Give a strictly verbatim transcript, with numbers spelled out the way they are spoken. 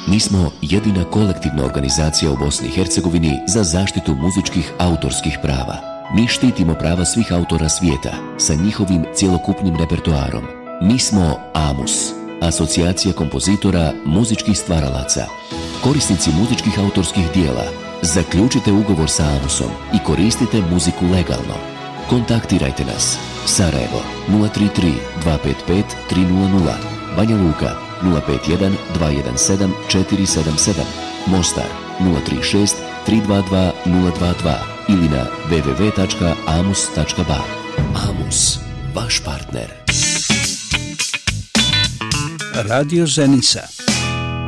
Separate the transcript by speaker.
Speaker 1: Mi smo jedina kolektivna organizacija u Bosni i Hercegovini za zaštitu muzičkih autorskih prava. Mi štitimo prava svih autora svijeta sa njihovim cjelokupnim repertoarom. Mi smo AMUS, Asocijacija kompozitora muzičkih stvaralaca. Korisnici muzičkih autorskih dijela, zaključite ugovor sa AMUSom i koristite muziku legalno. Kontaktirajte nas. Sarajevo nula tri tri dva pet pet tri nula nula, Banja Luka nula pet jedan dva jedan sedam četiri sedam sedam, Mostar nula tri šest tri dva dva nula dva dva ili na w w w tačka amus tačka ba. AMUS, vaš partner.
Speaker 2: Radio Zenica